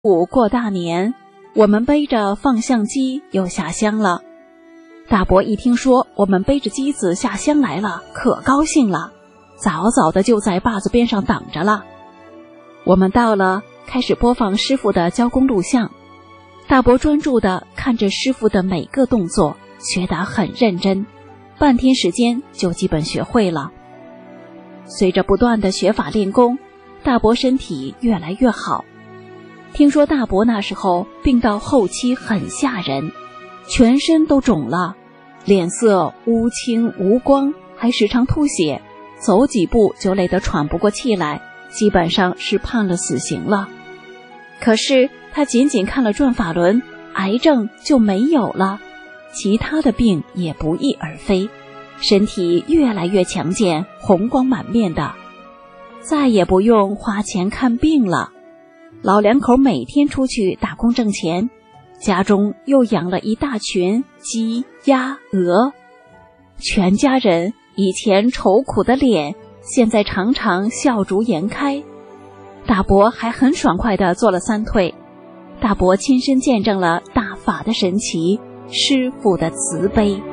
过大年，我们背着放相机又下乡了。大伯一听说我们背着机子下乡来了，可高兴了，早早的就在坝子边上等着了。我们到了，开始播放师傅的交工录像。大伯专注地看着师傅的每个动作，学得很认真，半天时间就基本学会了。随着不断的学法练功，大伯身体越来越好。听说大伯那时候病到后期很吓人，全身都肿了，脸色乌青无光，还时常吐血，走几步就累得喘不过气来，基本上是判了死刑了。可是他仅仅看了转法轮，癌症就没有了，其他的病也不翼而飞，身体越来越强健，红光满面的，再也不用花钱看病了。老两口每天出去打工挣钱，家中又养了一大群鸡鸭鹅，全家人以前愁苦的脸现在常常笑逐颜开。大伯还很爽快地做了3退，大伯亲身见证了大法的神奇，师父的慈悲。